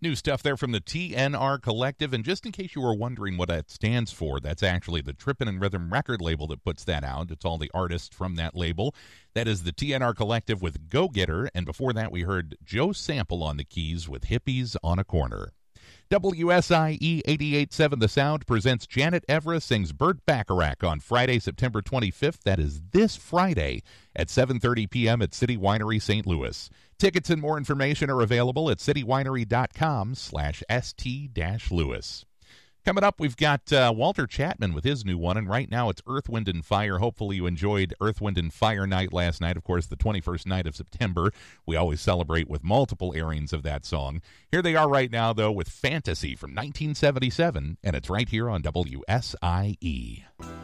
New stuff there from the TNR Collective, and just in case you were wondering what that stands for, that's actually the Trippin' and Rhythm record label that puts that out. It's all the artists from that label. That is the TNR Collective with Go Getter, and before that we heard Joe Sample on the keys with Hippies on a Corner. WSIE 88.7 The Sound presents Janet Evra Sings Burt Bacharach on Friday, September 25th. That is this Friday at 7:30 p.m. at City Winery, St. Louis. Tickets and more information are available at citywinery.com/st-louis. Coming up, we've got Walter Chapman with his new one, and right now it's Earth, Wind, and Fire. Hopefully you enjoyed Earth, Wind, and Fire night last night, of course, the 21st night of September. We always celebrate with multiple airings of that song. Here they are right now, though, with Fantasy from 1977, and it's right here on WSIE.